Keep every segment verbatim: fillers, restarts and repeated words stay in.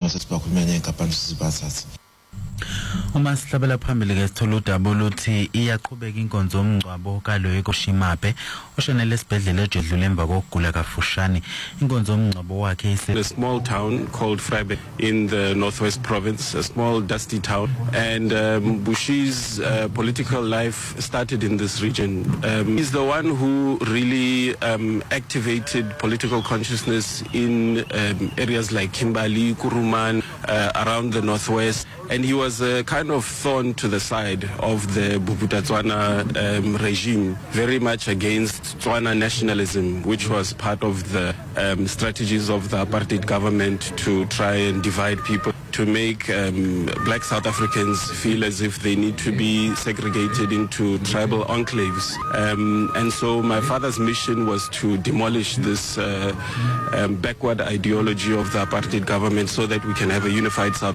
sesibakhuluma neenkampani sizibathathe. Uma sihlabela phambili ke sithola udaba oluthi iyaqhubeka inkonzo yomngcwabo kaloyo Koshimape oshonele esibhedlela ejedlule emva kokugula kafushane. Inkonzo yomngcwabo wakhe ise a small town called Vryburg in the Northwest Province, a small dusty town, and um, Bushi's uh, political life started in this region. Um, he's the one who really um, activated political consciousness in um, areas like Kimberley, Kuruman, uh, around the Northwest, and he was a kind of thorn to the side of the Bubuta Tswana um, regime, very much against Tswana nationalism, which was part of the um, strategies of the apartheid government to try and divide people, to make um, black South Africans feel as if they need to be segregated into tribal enclaves. Um, and so my father's mission was to demolish this uh, um, backward ideology of the apartheid government so that we can have a unified South.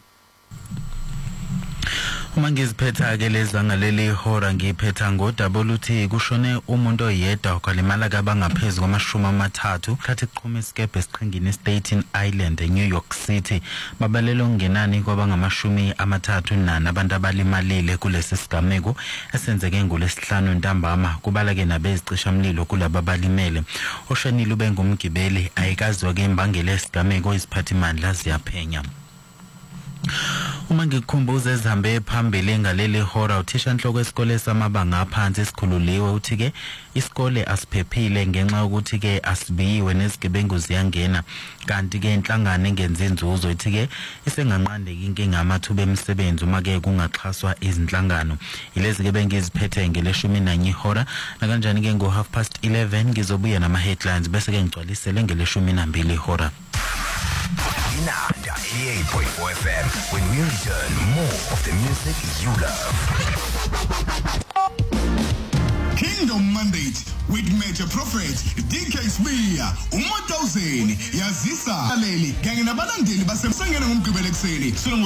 Uma ngiziphetha ke leza ngaleli hora ngiphetha ngodaba oluthi kushone umuntu oyedwa kwalimala kabangaphezulu kwamashumi amathathu khathi kuqhuma isikebhe esiqhingini eStaten Island eNew York City. Babalelo ngenani kwabangamashumi amathathu nana abantu abalimalile kulesi sigameko esenzeke ngolesihlanu ntambama. Kubala ke nabezicishamlilo kulabo abalimele. Oshanile ube ngumgibeli ayikazwa ke imbangela yesigameko iziphathimandla ziyaphenya. Uma ngikhumbuza ezihambe phambili ngaleli hora uthisha inhloko esikole samabanga aphansi esikhululiwe uthi ke isikole asiphephile ngenxa yokuthi ke asibiyiwe nezigebengu ziyangena, kanti ke inhlangano engenza inzuzo ithi ke isenganqandeka inkinga amathuba emisebenzi uma ke kungaxhaswa izinhlangano. Ilezi ke bengiziphethe ngeleshumi nanye ihora na kanjani ke ngo half past eleven ngizobuya nama headlines bese ke ngicwalisele ngeleshumi nambili ihora. Inanda eighty-eight point four F M. When we return, more of the music you love. Kingdom Mandate with Major Prophet D K Smear uma thousand yazisa aleli kanye nabalandeli basemsangeni ngomgqibelo ekseni.